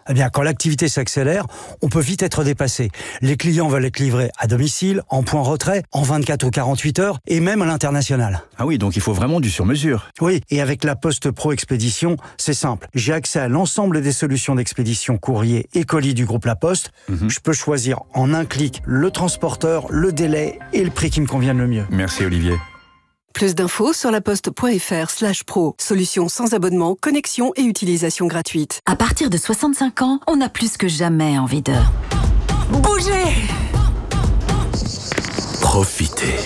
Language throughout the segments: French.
Eh bien, quand l'activité s'accélère, on peut vite être dépassé. Les clients veulent être livrés à domicile, en point retrait, en 24 ou 48 heures, et même à l'international. Ah oui, donc il faut vraiment du sur-mesure. Oui, et avec la Poste Pro Expédition, c'est simple. J'ai accès à l'ensemble des solutions d'expédition courrier et colis du groupe La Poste. Je peux choisir en un clic le transporteur, le délai et le prix qui me convienne le mieux. Merci Olivier. Plus d'infos sur laposte.fr/pro. Solution sans abonnement, connexion et utilisation gratuite. À partir de 65 ans, on a plus que jamais envie de... bouger. Profitez.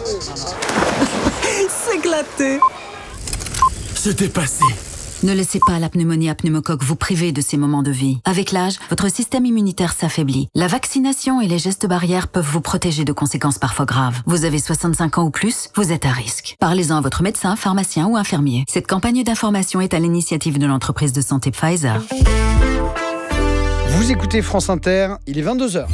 S'éclater. Se dépasser. Ne laissez pas la pneumonie à pneumocoque vous priver de ces moments de vie. Avec l'âge, votre système immunitaire s'affaiblit. La vaccination et les gestes barrières peuvent vous protéger de conséquences parfois graves. Vous avez 65 ans ou plus, vous êtes à risque. Parlez-en à votre médecin, pharmacien ou infirmier. Cette campagne d'information est à l'initiative de l'entreprise de santé Pfizer. Vous écoutez France Inter, il est 22h.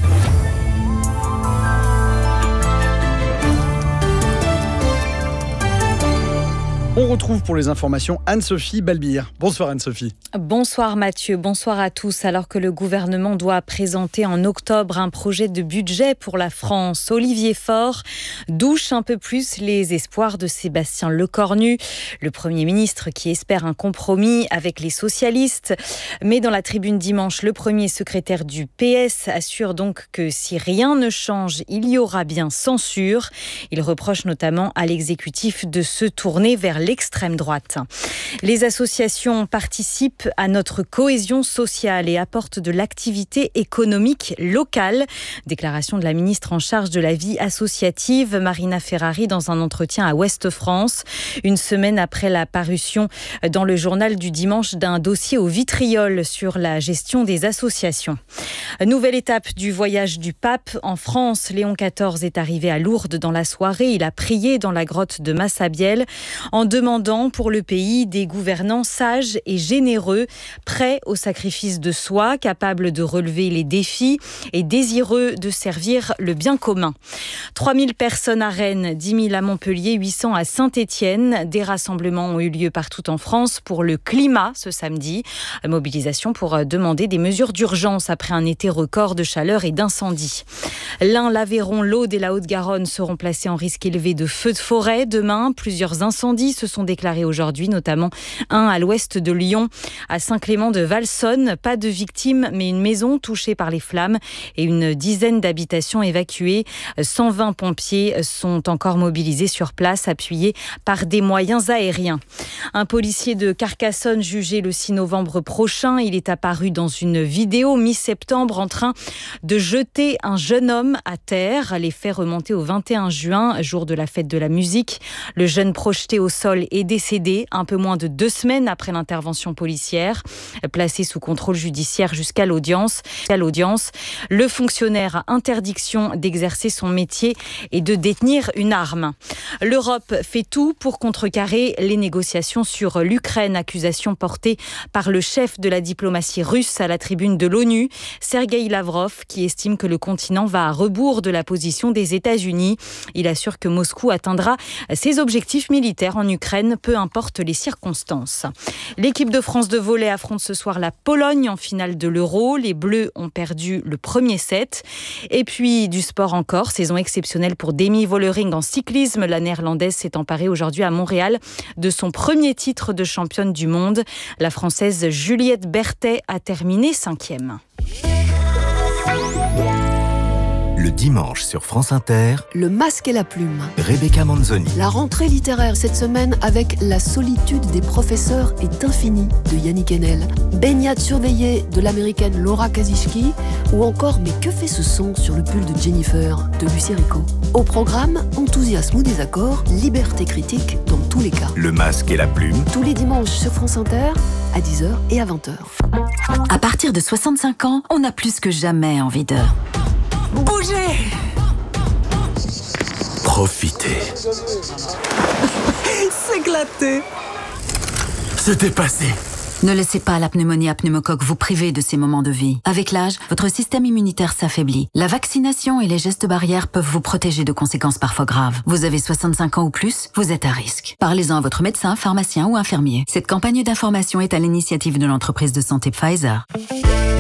On retrouve pour les informations Anne-Sophie Balbir. Bonsoir Anne-Sophie. Bonsoir Mathieu, bonsoir à tous. Alors que le gouvernement doit présenter en octobre un projet de budget pour la France, Olivier Faure douche un peu plus les espoirs de Sébastien Lecornu, le Premier ministre qui espère un compromis avec les socialistes. Mais dans la tribune dimanche, le premier secrétaire du PS assure donc que si rien ne change, il y aura bien censure. Il reproche notamment à l'exécutif de se tourner vers l'extrême droite. Les associations participent à notre cohésion sociale et apportent de l'activité économique locale. Déclaration de la ministre en charge de la vie associative, Marina Ferrari, dans un entretien à Ouest France, une semaine après la parution dans le journal du dimanche d'un dossier au vitriol sur la gestion des associations. Nouvelle étape du voyage du pape en France. Léon XIV est arrivé à Lourdes dans la soirée. Il a prié dans la grotte de Massabielle en demandant pour le pays des gouvernants sages et généreux, prêts au sacrifice de soi, capables de relever les défis et désireux de servir le bien commun. 3000 personnes à Rennes, 10 000 à Montpellier, 800 à Saint-Étienne. Des rassemblements ont eu lieu partout en France pour le climat ce samedi. Mobilisation pour demander des mesures d'urgence après un été record de chaleur et d'incendie. L'Ain, l'Aveyron, l'Aude et la Haute-Garonne seront placés en risque élevé de feux de forêt. Demain, plusieurs incendies se sont déclarés aujourd'hui, notamment un à l'ouest de Lyon, à Saint-Clément-de-Valsonne. Pas de victimes, mais une maison touchée par les flammes et une dizaine d'habitations évacuées. 120 pompiers sont encore mobilisés sur place, appuyés par des moyens aériens. Un policier de Carcassonne jugé le 6 novembre prochain. Il est apparu dans une vidéo mi-septembre en train de jeter un jeune homme à terre. Les faits remontaient au 21 juin, jour de la fête de la musique. Le jeune projeté au sol est décédé un peu moins de 2 semaines après l'intervention policière. Placé sous contrôle judiciaire jusqu'à l'audience. Le fonctionnaire a interdiction d'exercer son métier et de détenir une arme. L'Europe fait tout pour contrecarrer les négociations sur l'Ukraine. Accusation portée par le chef de la diplomatie russe à la tribune de l'ONU, Sergueï Lavrov, qui estime que le continent va à rebours de la position des États-Unis. Il assure que Moscou atteindra ses objectifs militaires en Ukraine, peu importe les circonstances. L'équipe de France de volley affronte ce soir la Pologne en finale de l'Euro. Les Bleus ont perdu le premier set. Et puis du sport encore, saison exceptionnelle pour Demi Vollering en cyclisme. La Néerlandaise s'est emparée aujourd'hui à Montréal de son premier titre de championne du monde. La Française Juliette Berthet a terminé 5e. Le dimanche sur France Inter, Le Masque et la Plume. Rebecca Manzoni. La rentrée littéraire cette semaine avec La solitude des professeurs est infinie de Yannick Enel, Baignade surveillée de l'américaine Laura Kazishki ou encore Mais que fait ce son sur le pull de Jennifer de Lucie Rico. Au programme, enthousiasme ou désaccord, liberté critique dans tous les cas. Le Masque et la Plume. Tous les dimanches sur France Inter à 10h et à 20h. À partir de 65 ans, on a plus que jamais envie de... bouger. Profitez. S'éclater. Se dépasser. Ne laissez pas la pneumonie à pneumocoque vous priver de ces moments de vie. Avec l'âge, votre système immunitaire s'affaiblit. La vaccination et les gestes barrières peuvent vous protéger de conséquences parfois graves. Vous avez 65 ans ou plus, vous êtes à risque. Parlez-en à votre médecin, pharmacien ou infirmier. Cette campagne d'information est à l'initiative de l'entreprise de santé Pfizer.